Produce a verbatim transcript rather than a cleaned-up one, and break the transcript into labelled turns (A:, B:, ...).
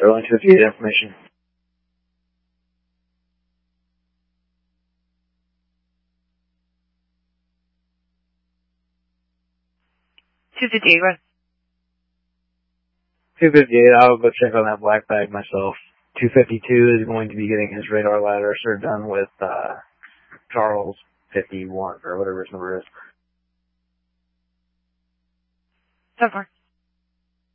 A: Sterling two fifty-eight information.
B: two fifty-eight, right?
A: two fifty-eight, I'll go check on that black bag myself. two fifty-two is going to be getting his radar ladder served done with uh, Charles fifty-one, or whatever his number is.
B: So far.